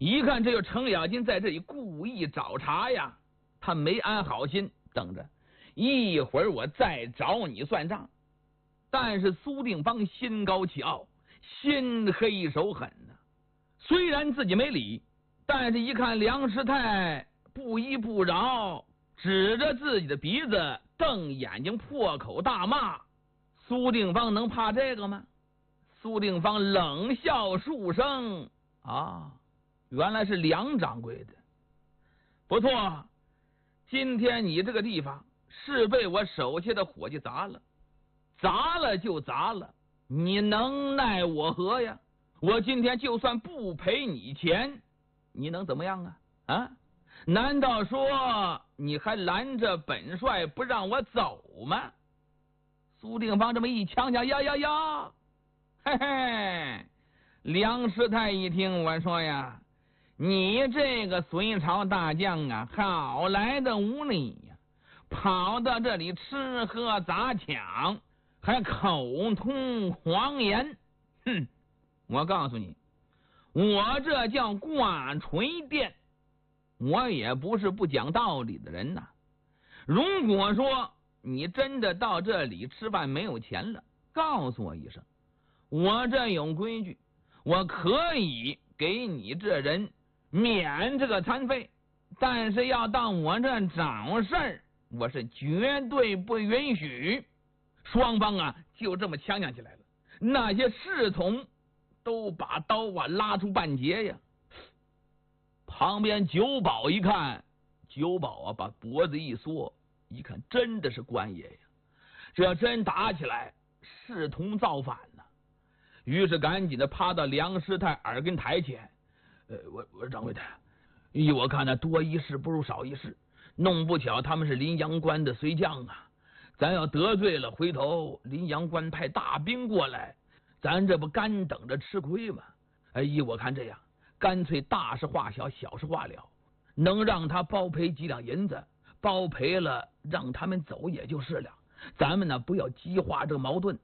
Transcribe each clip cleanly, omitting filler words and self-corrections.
一看这个程咬金在这里故意找茬呀，他没安好心，等着一会儿我再找你算账。但是苏定方心高气傲，心黑手狠呢。虽然自己没理，但是一看梁师太不依不饶，指着自己的鼻子瞪眼睛破口大骂，苏定方能怕这个吗？苏定方冷笑数声，啊，原来是梁掌柜的，不错，今天你这个地方是被我手下的伙计砸了，砸了就砸了，你能奈我何呀？我今天就算不赔你钱，你能怎么样啊？啊？难道说你还拦着本帅不让我走吗？苏定方这么一呛呀，嘿嘿！梁师太一听，我说呀，你这个隋朝大将啊，好来的无礼呀，跑到这里吃喝砸抢，还口吐狂言，哼！我告诉你，我这叫挂锤殿，我也不是不讲道理的人呐。如果说你真的到这里吃饭没有钱了，告诉我一声，我这有规矩，我可以给你这人免这个餐费，但是要到我这找事儿，我是绝对不允许。双方啊就这么呛起来了，那些侍从都把刀啊拉出半截呀。旁边酒保一看，酒保啊把脖子一缩，一看真的是官爷呀，这要真打起来，视同造反呢。于是赶紧的趴到梁师太耳根台前，我掌柜的，依我看呢，多一事不如少一事，弄不巧他们是临阳关的随将啊，咱要得罪了，回头临阳关派大兵过来，咱这不干等着吃亏吗？依我看这样，干脆大事化小，小事化了，能让他包赔几两银子，包赔了让他们走也就是了，咱们呢不要激化这个矛盾。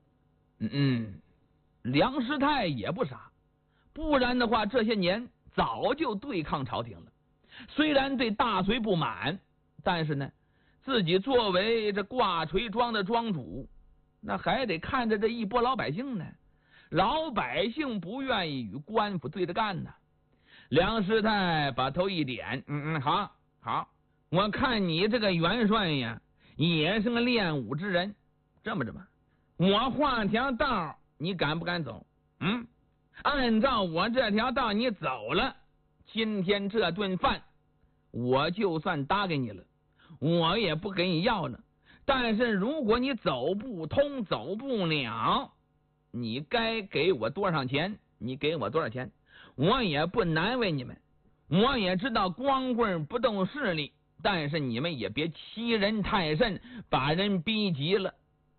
梁师太也不傻，不然的话这些年早就对抗朝廷了。虽然对大隋不满，但是呢自己作为这挂锤庄的庄主，那还得看着这一波老百姓呢，老百姓不愿意与官府对着干呢。梁师太把头一点，好，我看你这个元帅呀也是个练武之人，这么着吧，我画条道，你敢不敢走？按照我这条道你走了，今天这顿饭我就算搭给你了，我也不给你要了。但是如果你走不通走不了，你该给我多少钱你给我多少钱，我也不难为你们。我也知道光棍不动势力，但是你们也别欺人太甚，把人逼急了。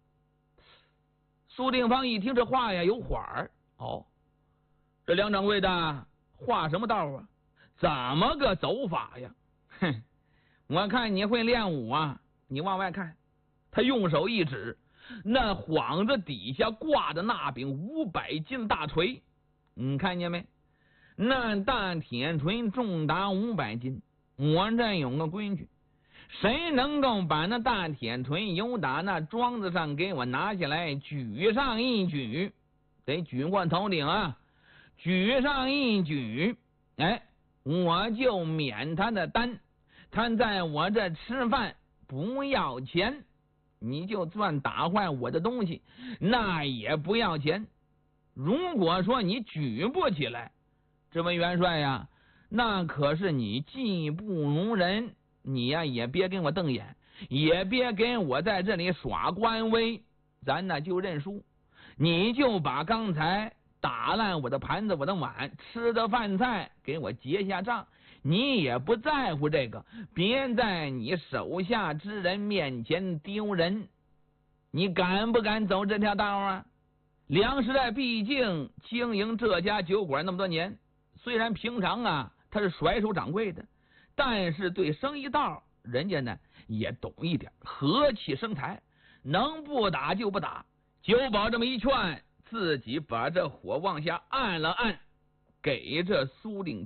苏定方一听这话呀有缓儿，这梁掌柜的画什么道啊？怎么个走法呀？我看你会练武啊，你往外看。他用手一指，那幌子底下挂的那柄500斤大锤，你看见没？那大铁锤重达500斤，我这有个规矩，谁能够把那大铁锤由打那桩子上给我拿下来，举上一举，得举过头顶啊，举上一举，我就免他的单，他在我这吃饭不要钱，你就算打坏我的东西那也不要钱。如果说你举不起来，这位元帅呀，那可是你技不如人，你呀也别给我瞪眼，也别给我在这里耍官威，咱呢就认输，你就把刚才打烂我的盘子我的碗吃的饭菜给我结下账，你也不在乎这个，别在你手下之人面前丢人。你敢不敢走这条道啊？梁师太毕竟经营这家酒馆那么多年，虽然平常啊他是甩手掌柜的，但是对生意道人家呢也懂一点，和气生财，能不打就不打。酒保这么一劝，自己把这火往下按了按，给这苏定